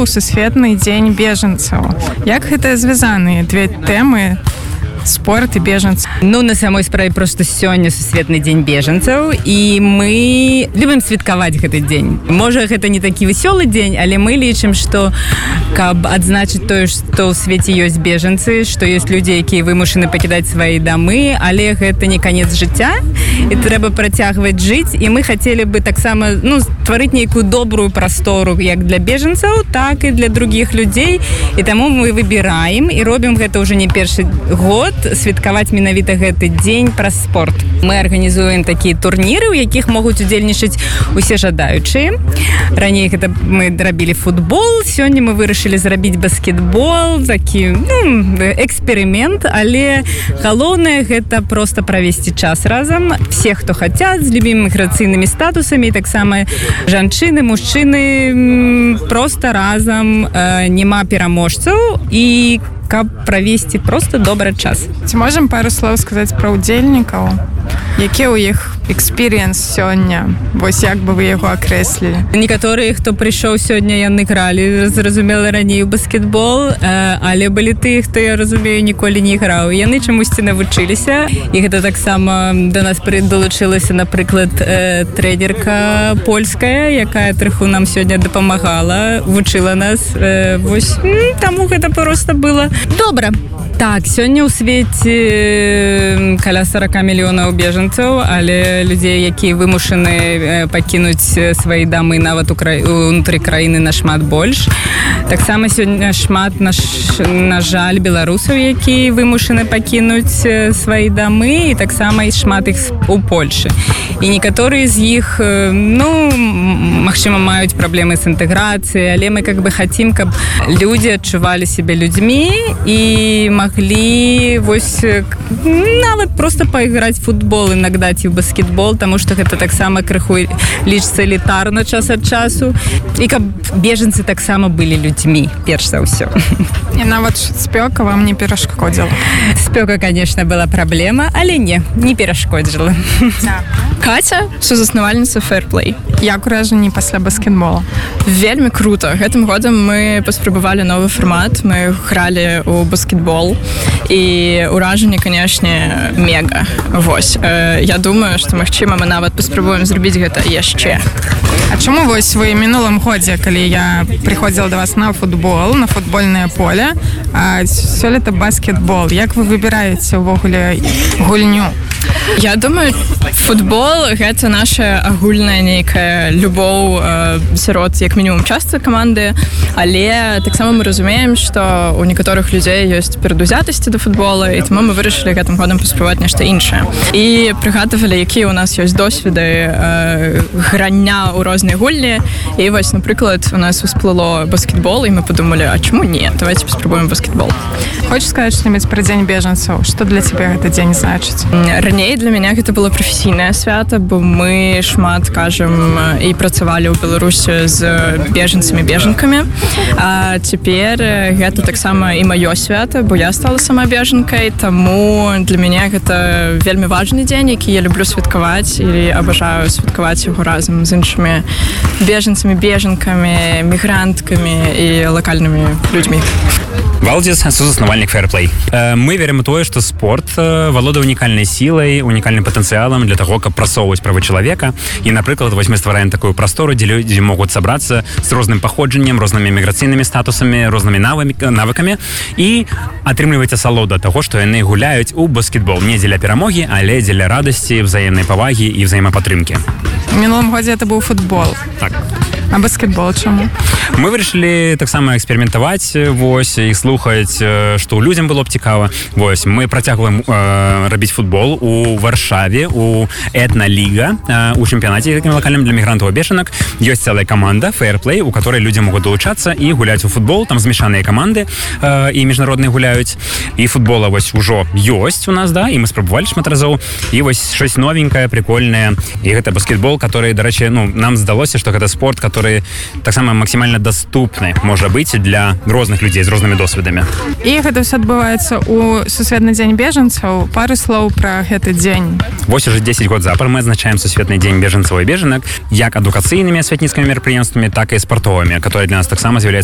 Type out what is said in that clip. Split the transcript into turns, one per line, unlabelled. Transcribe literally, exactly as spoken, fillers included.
у сусветны дзень бежанцаў. Як гэта звязаныя две тэмы? Спорт і бежанцы.
Ну, на самой справе просто сёння сусветны дзень бежанцаў, і мы любім святкаваць гэты дзень. Можа, гэта не такі весёлы дзень, але мы лічым, што каб адзначыць тое, што ў свеце ёсць бежанцы, што ёсць людзі, якія вымушаны пакідаць свае дамы, але гэта не канец жыцця, і трэба працягваць жыць, і мы хацелі бы таксама, ну, стварыць нейкую добрую прастору як для бежанцаў, так і для другіх людзей, і таму мы выбіраем і робім гэта ўжо не першы год, святкаваць менавіта гэты дзень праз спорт. Мы арганізуем такія турніры, у якіх могуць удзельнічаць усе жадаючыя. Раней гэта мы рабілі футбол, сёння мы вырашылі зрабіць баскетбол, такі, ну, эксперымент, але галоўнае гэта проста правесці час разам. Все, хто хацяць, з любімымі міграцыйнымі статусамі, і таксама жанчыны, мужчыны, проста разам, э, няма пераможцаў, і каб правесці проста добры час.
Ці можам пару слоў сказаць пра ўдзельнікаў? Які ў іх экспірыенс сёння? Вось як бы вы яго акрэслілі?
Некаторыя, хто прыйшоў сёння, яны гралі, зразумела, раней у баскетбол, але былі тыя, хто, я разумею, ніколі не граў. Яны чамусьці навучыліся, і гэта таксама да нас далучылася, напрыклад, трэнерка польская, якая трыху нам сёння дапамагала, вучыла нас. Вось, таму гэта проста было добра. Так, сёння ў свеце каля сорок мільёнаў бежанцаў, але людзей, якія вымушаны пакінуць свае дамы нават унутры краіны нашмат больш. Таксама сёння шмат, на, на жаль, беларусаў, якія вымушаны пакінуць свае дамы, і таксама і шмат іх у Польшы. І некаторыя з іх, ну, магчыма, маюць праблемы з інтэграцыяй, але мы как бы хацім, каб людзі адчувалі сябе людзьмі і маглі вось нават проста пайграць футбол іногда ці ў баскетбол, таму што гэта таксама крыху лічыцца элітарна час ад часу, і каб бежанцы таксама былі людзьмі, перш за ўсё.
І нават спёка вам не перашкодзіла?
Спёка, конечно, была праблема, але не, не перашкодзіла.
Катя, сузаснавальніца Fairplay.
Як уражанні пасля баскетбола?
Вельмі круто. Гэтым годам мы паспрабавалі новы фармат, мы гралі ў баскетбол, і уражанні, канешне, мега. Вось. Я думаю, што, магчыма, мы нават паспрабуем зрабіць гэта яшчэ.
А чаму вось вы мінулым годзе, калі я прыходзіла да вас на футбол, на футбольнае поле, а сёлета баскетбол, як вы выбіраеце ўвогуле гульню?
Я думаю, футбол – гэта наша агульная нейкая любоў э, сярод, як мінімум, часта каманды, але таксама мы разумеем, што ў некаторых людзей ёсць перадузятасці да футбола, і таму мы вырашылі гэтым годам паспрабаваць нешта іншае. І прыгадывалі, якія ў нас ёсць досведы э, грання ў розныя гульні, і вось, напрыклад, у нас усплыло баскетбол, і мы падумалі, а чаму не? Давайте паспрабуем баскетбол.
Хочаш сказаць што-небудзь пра дзень бежанцаў? Што для цябе гэта дзень значыць?
Раней для мяне гэта было прафесійнае свята, бо мы шмат, кажам, і працавалі ў Беларусі з бежанцамі, бежанкамі. А цяпер гэта таксама і маё свята, бо я стала сама бежанкай, таму для мяне гэта вельмі важны дзень, які я люблю святкаваць і абажаю святкаваць яго разам з іншымі бежанцамі, бежанкамі, мігранткамі і лакальнымі людзьмі.
Валдзіс, сузаснавальнік Fairplay. Мы верым у тое, што спорт валодае унікальнай сілай, унікальным патэнцыялам для таго, каб прасоўваць правы чалавека. І, напрыклад, вось мы ствараем такую прастору, дзе людзі могуць сабрацца з розным паходжаннем, рознымі міграцыйнымі статусамі, рознымі навыкамі і атрымліваць асалоду ад таго, што яны гуляюць у баскетбол. Не дзеля перамогі, але дзеля радасці, взаемнай павагі і взаемапатрымкі.
У мінулым годзе это быў футбол.
Так.
А баскетбол чаму?
Мы вырашылі таксама эксперыментаваць, вось, і слухаць, што людзям было б цікава. Вось, мы працягваем э, рабіць футбол у Варшаве, у этна-ліга, э, у чэмпіянаце лакальным для мігрантаў і бежанак. Ёсць цэлая каманда Fairplay, у которой людзі могуць далучацца і гуляць у футбол. Там змешаныя каманды э, і міжнародныя гуляюць. І футбола вось ужо ёсць у нас, да, і мы спрабавалі шмат разоў. І вось щось новенькае, прикольнае. І гэта баскетбол, который, дарэчы, ну, нам здалося, што гэта спорт, который таксама максімальна даступны можа быць для розных людзей з рознымі досведамі.
І гэта ўсё адбываецца ў сусветны дзень бежанцаў. Пары слоў пра гэты дзень.
Вось уже дзесяць год запар мы адзначаем сусветны дзень бежанцаў і бежанак як адукацыйнымі асветніцкімі мерапрыемствамі, так і спартовымі, которые для нас таксама з'яўляюцца